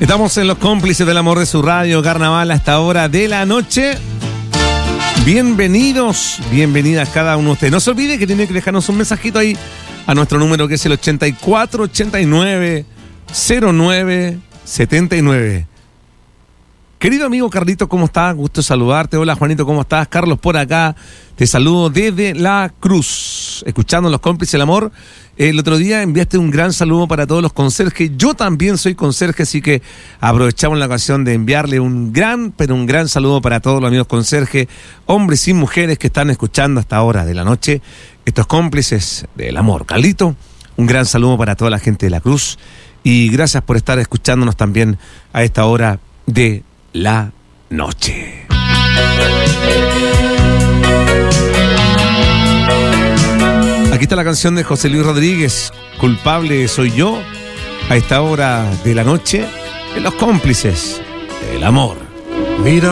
Estamos en los cómplices del amor de su radio Carnaval a esta hora de la noche. Bienvenidos, bienvenidas cada uno de ustedes. No se olvide que tiene que dejarnos un mensajito ahí a nuestro número que es el 8489-0979. Querido amigo Carlito, ¿cómo estás? Gusto saludarte. Hola Juanito, ¿cómo estás? Carlos por acá. Te saludo desde La Cruz, escuchando los cómplices del amor. El otro día enviaste un gran saludo para todos los conserjes. Yo también soy conserje, así que aprovechamos la ocasión de enviarle un gran saludo para todos los amigos conserjes, hombres y mujeres que están escuchando hasta ahora de la noche estos cómplices del amor. Carlito, un gran saludo para toda la gente de La Cruz y gracias por estar escuchándonos también a esta hora de la noche. Aquí está la canción de José Luis Rodríguez, Culpable soy yo, a esta hora de la noche, en los cómplices del amor. Mira